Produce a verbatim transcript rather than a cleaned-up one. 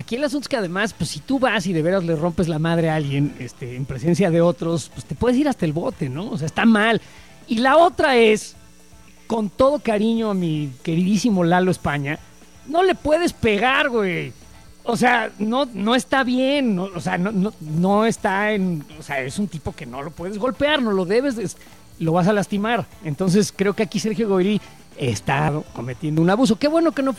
aquí el asunto es que además, pues si tú vas y de veras le rompes la madre a alguien, este, en presencia de otros, pues te puedes ir hasta el bote, ¿no? O sea, está mal. Y la otra es, con todo cariño a mi queridísimo Lalo España, no le puedes pegar, güey. O sea, no, no está bien, no, o sea, no, no, no está en, o sea, es un tipo que no lo puedes golpear, no lo debes, es, lo vas a lastimar. Entonces creo que aquí Sergio Goyri está cometiendo un abuso. Qué bueno que no